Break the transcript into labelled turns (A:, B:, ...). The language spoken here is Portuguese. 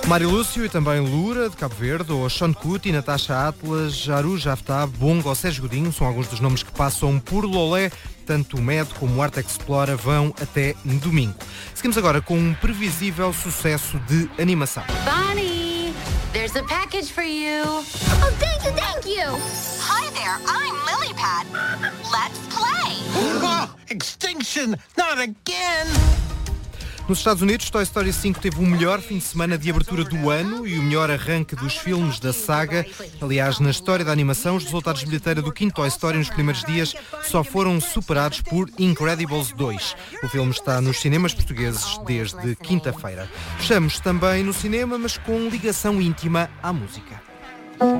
A: Mário Lúcio e também Lura, de Cabo Verde, ou Sean Kuti, Natasha Atlas, Jaru Jafta, Bongo ou Sérgio Godinho são alguns dos nomes que passam por Lolé. Tanto o MED como o Arte Explora vão até domingo. Seguimos agora com um previsível sucesso de animação.
B: Bonnie, there's a package for you.
C: Oh, thank you.
D: Hi there, I'm Lilypad. Let's play.
E: Oh, extinction, not again.
A: Nos Estados Unidos, Toy Story 5 teve o melhor fim de semana de abertura do ano e o melhor arranque dos filmes da saga. Aliás, na história da animação, os resultados de bilheteira do quinto Toy Story nos primeiros dias só foram superados por Incredibles 2. O filme está nos cinemas portugueses desde quinta-feira. Fechamos também no cinema, mas com ligação íntima à música.